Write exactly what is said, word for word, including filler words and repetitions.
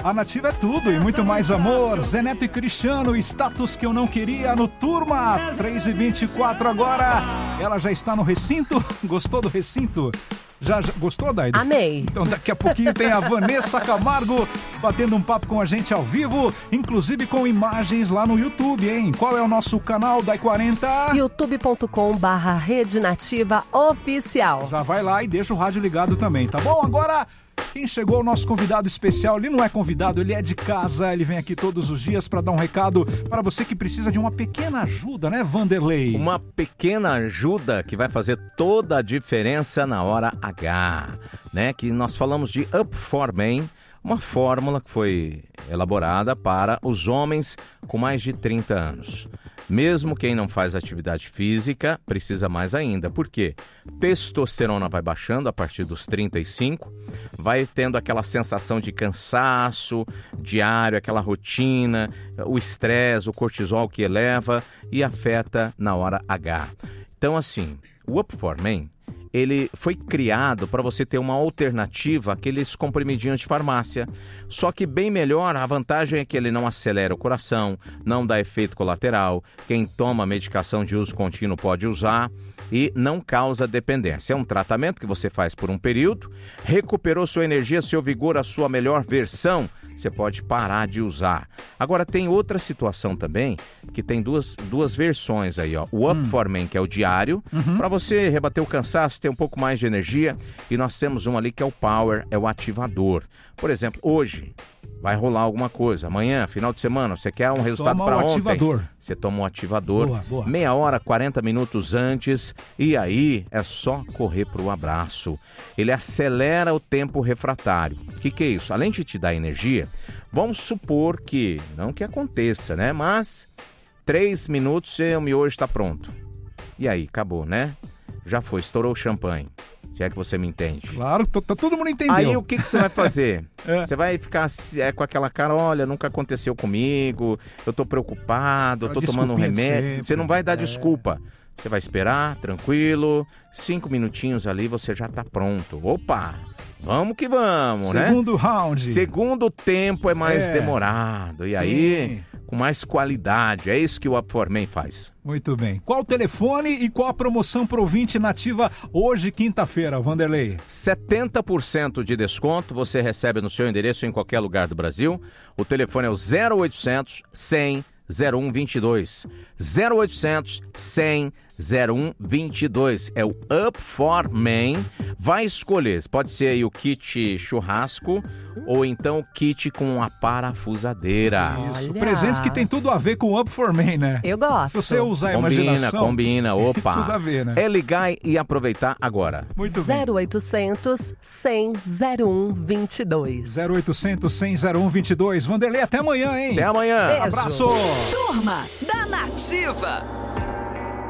A Nativa é tudo e muito mais amor. Zé Neto e Cristiano, status que eu não queria no Turma. três e vinte e quatro agora. Ela já está no recinto. Gostou do recinto? Já, já gostou, Daida? Amei. Então daqui a pouquinho tem a Vanessa Camargo batendo um papo com a gente ao vivo, inclusive com imagens lá no YouTube, hein? Qual é o nosso canal, Dai quarenta? youtube ponto com barra Rede Nativa Oficial. Já vai lá e deixa o rádio ligado também, tá bom? Agora, quem chegou, o nosso convidado especial, ele não é convidado, ele é de casa, ele vem aqui todos os dias para dar um recado para você que precisa de uma pequena ajuda, né, Vanderlei? Uma pequena ajuda que vai fazer toda a diferença na hora H, né? Que nós falamos de Up for Men, uma fórmula que foi elaborada para os homens com mais de trinta anos. Mesmo quem não faz atividade física, precisa mais ainda. Por quê? Testosterona vai baixando a partir dos trinta e cinco, vai tendo aquela sensação de cansaço diário, aquela rotina, o estresse, o cortisol que eleva e afeta na hora H. Então, assim, o Up for Men, ele foi criado para você ter uma alternativa àqueles comprimidinhos de farmácia. Só que bem melhor, a vantagem é que ele não acelera o coração, não dá efeito colateral. Quem toma medicação de uso contínuo pode usar e não causa dependência. É um tratamento que você faz por um período, recuperou sua energia, seu vigor, a sua melhor versão, você pode parar de usar. Agora tem outra situação também, que tem duas, duas versões aí, ó. O Up hum. for Men, que é o diário, uhum. para você rebater o cansaço, ter um pouco mais de energia. E nós temos um ali que é o Power, é o ativador. Por exemplo, hoje vai rolar alguma coisa. Amanhã, final de semana, você quer um resultado para ontem? Ativador. Você toma um ativador, boa, boa. meia hora, quarenta minutos antes, e aí é só correr para o abraço. Ele acelera o tempo refratário. O que, que é isso? Além de te dar energia, vamos supor que, não que aconteça, né? Mas três minutos e o miojo está pronto. E aí, acabou, né? Já foi, estourou o champanhe. Se é que você me entende. Claro, tô, tô, todo mundo entendeu. Aí o que, que você vai fazer? é. Você vai ficar é, com aquela cara, olha, nunca aconteceu comigo, eu tô preocupado, eu tô tomando um remédio. Sempre. Você não vai dar é. desculpa. Você vai esperar, tranquilo, cinco minutinhos ali, você já tá pronto. Opa! Vamos que vamos, Segundo né? Segundo round. Segundo tempo é mais é. demorado. E Sim. aí, com mais qualidade. É isso que o Up for Men faz. Muito bem. Qual o telefone e qual a promoção pro ouvinte Nativa hoje, quinta-feira, Vanderlei? setenta por cento de desconto você recebe no seu endereço em qualquer lugar do Brasil. O telefone é o zero oitocentos, cem, zero um vinte e dois. zero oitocentos, cem, zero um vinte e dois. É o Up for Men. Vai escolher. Pode ser aí o kit churrasco ou então o kit com a parafusadeira. Isso. Presentes que tem tudo a ver com o Up for Men, né? Eu gosto. Se você usar a combina, imaginação... Combina, opa. Tudo a ver, né? É ligar e aproveitar agora. Muito bem. zero oitocentos, cem, zero um vinte e dois. zero oitocentos, cem, zero um vinte e dois. Vanderlei, até amanhã, hein? Até amanhã. Beijo. Abraço. Turma da Nativa.